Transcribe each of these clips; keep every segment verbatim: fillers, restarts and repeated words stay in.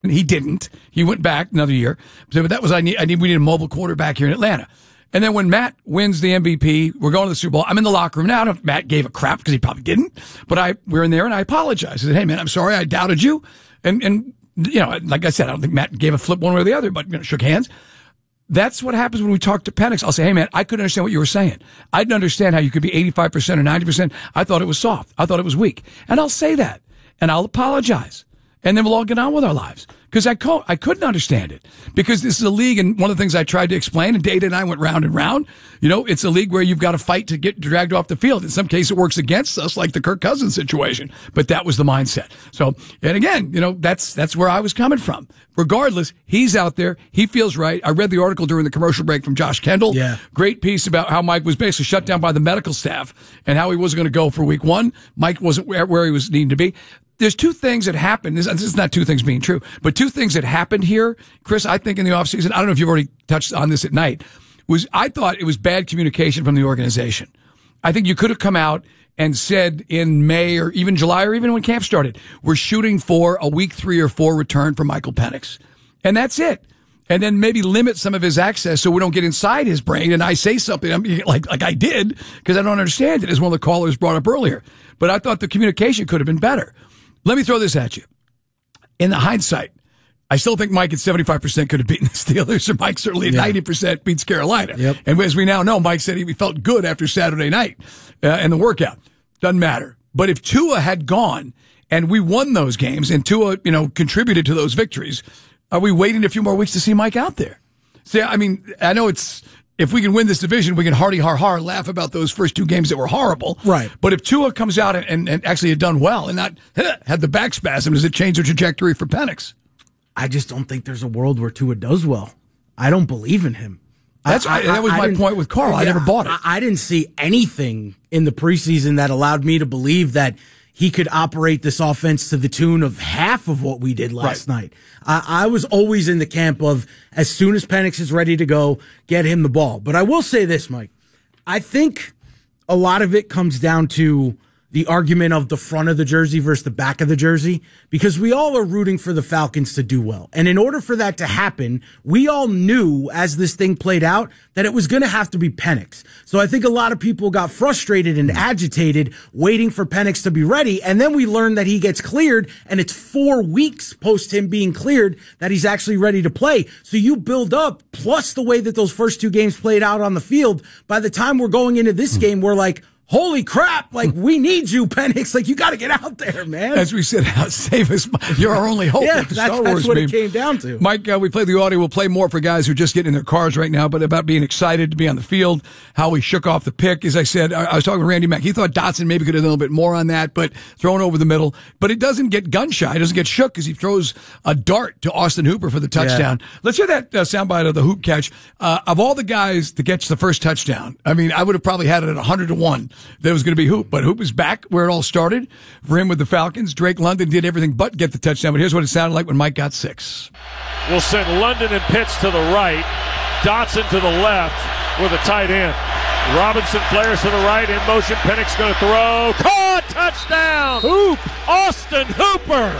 He didn't. He went back another year. So, but that was, I need, I need, we need a mobile quarterback here in Atlanta. And then when Matt wins the M V P, we're going to the Super Bowl. I'm in the locker room now. I don't know if Matt gave a crap because he probably didn't, but I, we're in there and I apologized. I said, hey man, I'm sorry. I doubted you. And, and, you know, like I said, I don't think Matt gave a flip one way or the other, but, you know, shook hands. That's what happens when we talk to Penix. I'll say, hey man, I couldn't understand what you were saying. I didn't understand how you could be eighty-five percent or ninety percent. I thought it was soft. I thought it was weak. And I'll say that. And I'll apologize. And then we'll all get on with our lives. Because I, co- I couldn't understand it. Because this is a league, and one of the things I tried to explain, and Data and I went round and round, you know, it's a league where you've got to fight to get dragged off the field. In some cases, it works against us, like the Kirk Cousins situation. But that was the mindset. So, and again, you know, that's that's where I was coming from. Regardless, he's out there. He feels right. I read the article during the commercial break from Josh Kendall. Yeah. Great piece about how Mike was basically shut down by the medical staff and how he wasn't going to go for week one. Mike wasn't where, where he was needing to be. There's two things that happened. This, this is not two things being true, but two things that happened here, Chris, I think in the offseason, I don't know if you've already touched on this at night, was I thought it was bad communication from the organization. I think you could have come out and said in May or even July or even when camp started, we're shooting for a week three or four return for Michael Penix. And that's it. And then maybe limit some of his access so we don't get inside his brain and I say something like, like I did because I don't understand it, as one of the callers brought up earlier. But I thought the communication could have been better. Let me throw this at you. In the hindsight, I still think Mike at seventy-five percent could have beaten the Steelers, or Mike certainly at yeah. ninety percent beats Carolina. Yep. And as we now know, Mike said he felt good after Saturday night uh, and the workout. Doesn't matter. But if Tua had gone and we won those games and Tua, you know, contributed to those victories, are we waiting a few more weeks to see Mike out there? See, I mean, I know it's, if we can win this division, we can hardy har har laugh about those first two games that were horrible. Right. But if Tua comes out and, and, and actually had done well and not had the back spasm, does it change the trajectory for Penix? I just don't think there's a world where Tua does well. I don't believe in him. That's I, I, that was I my point with Carl. I yeah, never bought it. I, I didn't see anything in the preseason that allowed me to believe that he could operate this offense to the tune of half of what we did last right. night. I, I was always in the camp of, as soon as Penix is ready to go, get him the ball. But I will say this, Mike. I think a lot of it comes down to the argument of the front of the jersey versus the back of the jersey, because we all are rooting for the Falcons to do well. And in order for that to happen, we all knew as this thing played out that it was going to have to be Penix. So I think a lot of people got frustrated and agitated waiting for Penix to be ready. And then we learned that he gets cleared, and it's four weeks post him being cleared that he's actually ready to play. So you build up, plus the way that those first two games played out on the field. By the time we're going into this game, we're like, holy crap, like, we need you, Penix. Like, you got to get out there, man. As we said, save us. You're our only hope. Yeah, that's, that's what meme. It came down to. Mike, uh, we played the audio. We'll play more for guys who are just getting in their cars right now, but about being excited to be on the field, how we shook off the pick. As I said, I, I was talking to Randy Mack. He thought Dotson maybe could have done a little bit more on that, but thrown over the middle. But it doesn't get gun shy. It doesn't get shook because he throws a dart to Austin Hooper for the touchdown. Yeah. Let's hear that uh, soundbite of the hoop catch. Uh, of all the guys to catch the first touchdown, I mean, I would have probably had it at one hundred to one. There was going to be Hoop. But Hoop is back where it all started for him with the Falcons. Drake London did everything but get the touchdown. But here's what it sounded like when Mike got six. We'll send London and Pitts to the right, Dotson to the left with a tight end. Robinson Flares to the right, in motion. Penix going to throw. Caught! Touchdown! Hoop! Austin Hooper!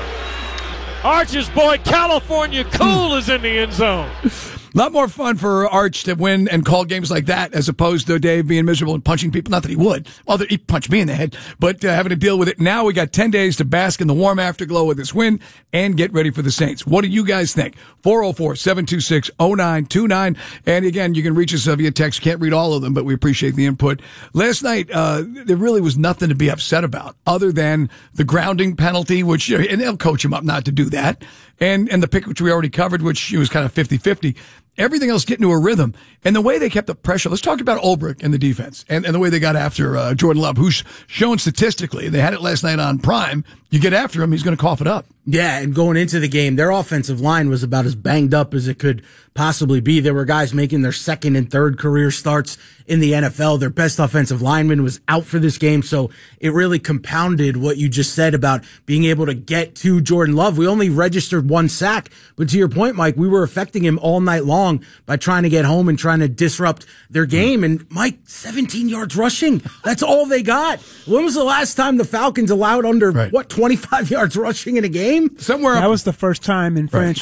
Arch's boy, California Cool, is in the end zone. A lot more fun for Arch to win and call games like that as opposed to Dave being miserable and punching people. Not that he would. Well, he punched me in the head, but uh, having to deal with it. Now we got ten days to bask in the warm afterglow of this win and get ready for the Saints. What do you guys think? four oh four, seven two six, oh nine two nine. And again, you can reach us via text. Can't read all of them, but we appreciate the input. Last night, uh, there really was nothing to be upset about other than the grounding penalty, which, and they'll coach him up not to do that. And, and the pick, which we already covered, which was kind of fifty-fifty. Everything else getting to a rhythm. And the way they kept the pressure. Let's talk about Ulbrich and the defense and, and the way they got after uh, Jordan Love, who's shown statistically, they had it last night on Prime, you get after him, he's going to cough it up. Yeah, and going into the game, their offensive line was about as banged up as it could possibly be. There were guys making their second and third career starts in the N F L. Their best offensive lineman was out for this game, so it really compounded what you just said about being able to get to Jordan Love. We only registered one sack, but to your point, Mike, we were affecting him all night long. long by trying to get home and trying to disrupt their game. And Mike, seventeen yards rushing. That's all they got. When was the last time the Falcons allowed under, right. what, twenty-five yards rushing in a game? Somewhere That up. was the first time in franchise